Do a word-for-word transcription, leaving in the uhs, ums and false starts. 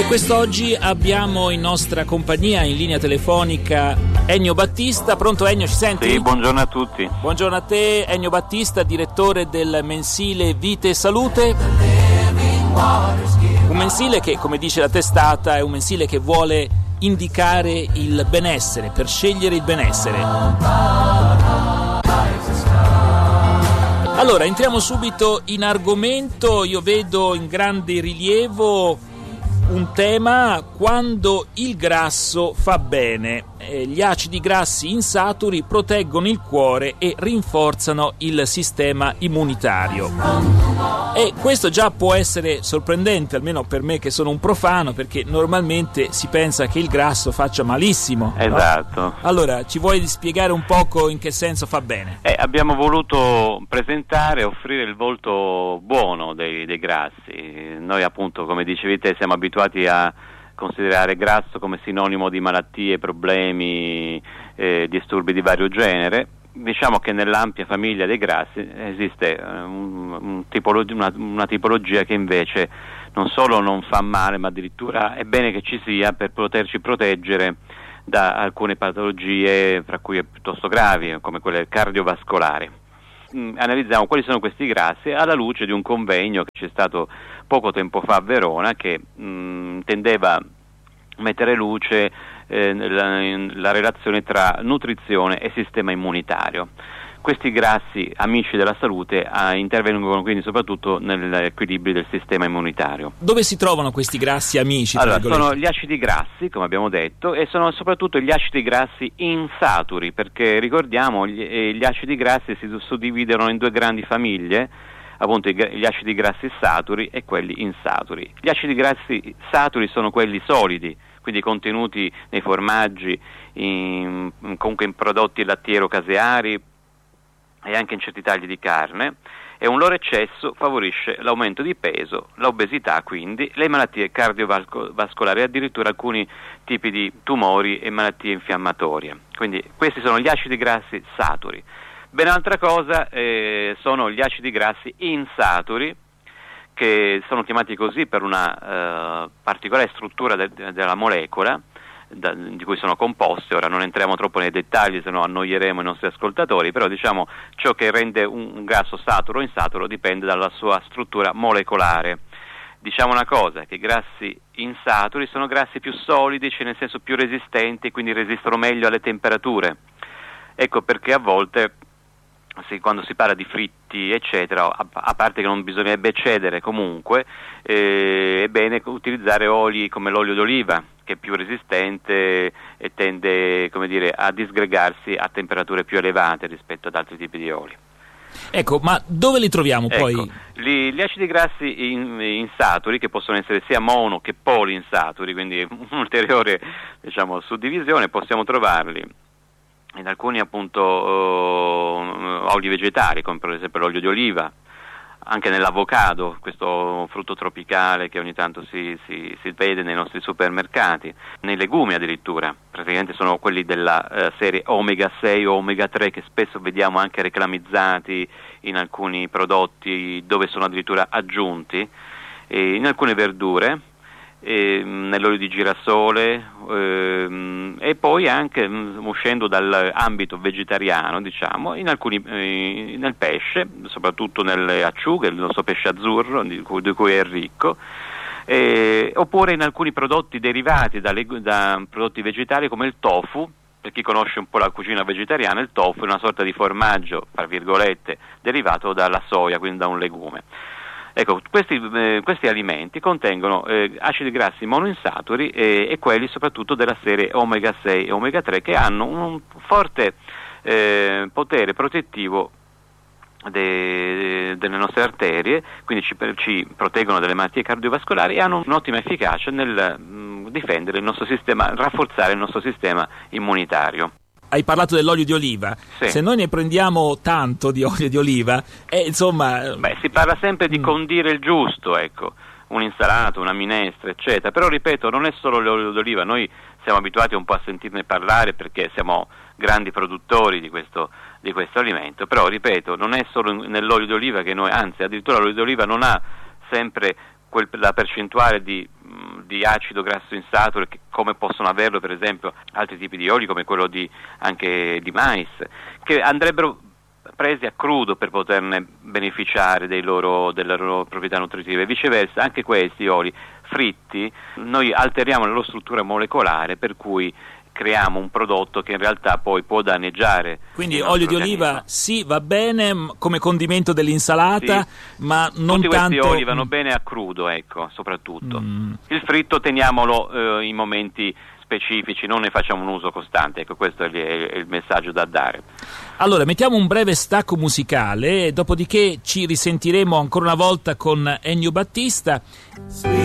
Quest'oggi abbiamo in nostra compagnia, in linea telefonica, Ennio Battista. Pronto Ennio, ci senti? Sì, buongiorno a tutti. Buongiorno a te, Ennio Battista, direttore del mensile Vite e Salute. Un mensile che, come dice la testata, è un mensile che vuole indicare il benessere, per scegliere il benessere. Allora, entriamo subito in argomento. Io vedo in grande rilievo un tema: quando il grasso fa bene. Eh, gli acidi grassi insaturi proteggono il cuore e rinforzano il sistema immunitario. E questo già può essere sorprendente, almeno per me che sono un profano, perché normalmente si pensa che il grasso faccia malissimo. Esatto. No? Allora, ci vuoi spiegare un poco in che senso fa bene? Eh, abbiamo voluto presentare e offrire il volto buono dei, dei grassi. Noi appunto, come dicevi te, siamo abituati a considerare grasso come sinonimo di malattie, problemi, eh, disturbi di vario genere. Diciamo che nell'ampia famiglia dei grassi esiste un, un tipologia, una, una tipologia che invece non solo non fa male, ma addirittura è bene che ci sia per poterci proteggere da alcune patologie, fra cui piuttosto gravi, come quelle cardiovascolari. Mm, analizziamo quali sono questi grassi alla luce di un convegno che c'è stato poco tempo fa a Verona, che mh, tendeva a mettere luce eh, la, la relazione tra nutrizione e sistema immunitario. Questi grassi, amici della salute, eh, intervengono quindi soprattutto nell'equilibrio del sistema immunitario. Dove si trovano questi grassi amici? Allora, sono gli acidi grassi, come abbiamo detto, e sono soprattutto gli acidi grassi insaturi, perché ricordiamo gli, eh, gli acidi grassi si suddividono in due grandi famiglie, appunto gli acidi grassi saturi e quelli insaturi. Gli acidi grassi saturi sono quelli solidi, quindi contenuti nei formaggi, in, comunque in prodotti lattiero-caseari e anche in certi tagli di carne, e un loro eccesso favorisce l'aumento di peso, l'obesità, quindi le malattie cardiovascolari e addirittura alcuni tipi di tumori e malattie infiammatorie. Quindi questi sono gli acidi grassi saturi. Ben altra cosa eh, sono gli acidi grassi insaturi, che sono chiamati così per una eh, particolare struttura de- della molecola da, di cui sono composte. Ora non entriamo troppo nei dettagli, se no annoieremo i nostri ascoltatori, però diciamo ciò che rende un, un grasso saturo o insaturo dipende dalla sua struttura molecolare. Diciamo una cosa, che i grassi insaturi sono grassi più solidi, cioè nel senso più resistenti, quindi resistono meglio alle temperature. Ecco perché a volte, sì, quando si parla di fritti eccetera, a, a parte che non bisognerebbe eccedere, comunque eh, è bene utilizzare oli come l'olio d'oliva, che è più resistente e tende, come dire, a disgregarsi a temperature più elevate rispetto ad altri tipi di oli. Ecco, ma dove li troviamo ecco, poi? Gli, gli acidi grassi in, insaturi, che possono essere sia mono che poliinsaturi, quindi un'ulteriore, diciamo, suddivisione, possiamo trovarli in alcuni appunto uh, oli vegetali, come per esempio l'olio di oliva, anche nell'avocado, questo frutto tropicale che ogni tanto si, si, si vede nei nostri supermercati, nei legumi addirittura, praticamente sono quelli della uh, serie omega sei o omega tre, che spesso vediamo anche reclamizzati in alcuni prodotti dove sono addirittura aggiunti, e in alcune verdure, E, nell'olio di girasole, ehm, e poi anche mh, uscendo dall'ambito vegetariano, diciamo, in alcuni, eh, nel pesce, soprattutto nelle acciughe, il nostro pesce azzurro di cui, di cui è ricco, eh, oppure in alcuni prodotti derivati da, da prodotti vegetali come il tofu. Per chi conosce un po' la cucina vegetariana, il tofu è una sorta di formaggio, tra virgolette, derivato dalla soia, quindi da un legume. Ecco, questi, eh, questi alimenti contengono eh, acidi grassi monoinsaturi e, e quelli soprattutto della serie omega sei e omega tre, che hanno un forte eh, potere protettivo de, delle nostre arterie, quindi ci, ci proteggono dalle malattie cardiovascolari e hanno un'ottima efficacia nel mh, difendere il nostro sistema, rafforzare il nostro sistema immunitario. Hai parlato dell'olio di oliva. Sì. Se noi ne prendiamo tanto di olio di oliva, eh, insomma... Beh, si parla sempre di condire il giusto, ecco, un'insalata, una minestra, eccetera. Però, ripeto, non è solo l'olio d'oliva, noi siamo abituati un po' a sentirne parlare perché siamo grandi produttori di questo, di questo alimento. Però, ripeto, non è solo nell'olio d'oliva che noi, anzi, addirittura l'olio d'oliva non ha sempre quel, la percentuale di, di acido grasso insaturo, che, come possono averlo per esempio altri tipi di oli come quello di, anche di mais, che andrebbero presi a crudo per poterne beneficiare dei loro, delle loro proprietà nutritive. Viceversa, anche questi oli fritti noi alteriamo la loro struttura molecolare, per cui creiamo un prodotto che in realtà poi può danneggiare. Quindi olio di oliva sì, va bene come condimento dell'insalata, sì, ma non tutti tanto... Tutti questi oli vanno bene a crudo, ecco, soprattutto. Mm. Il fritto teniamolo eh, in momenti specifici, non ne facciamo un uso costante, ecco, questo è il, è il messaggio da dare. Allora, mettiamo un breve stacco musicale, dopodiché ci risentiremo ancora una volta con Ennio Battista.